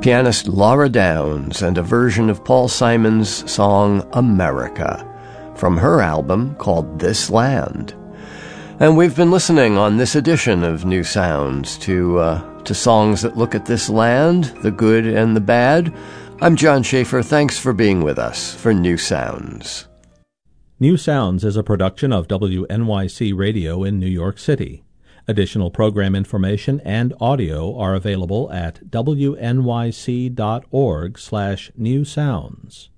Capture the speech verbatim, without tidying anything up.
pianist Laura Downs and a version of Paul Simon's song America from her album called This Land. And we've been listening on this edition of New Sounds to uh, to songs that look at this land, the good and the bad. I'm John Schaefer. Thanks for being with us for New Sounds. New Sounds is a production of W N Y C Radio in New York City. Additional program information and audio are available at W N Y C dot org slash new sounds.